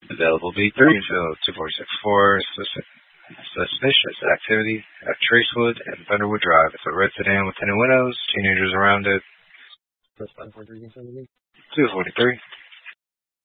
Available B3, Field 2464, suspicious activity at Tracewood and Thunderwood Drive. It's a red sedan with tinted windows, teenagers around it. 243.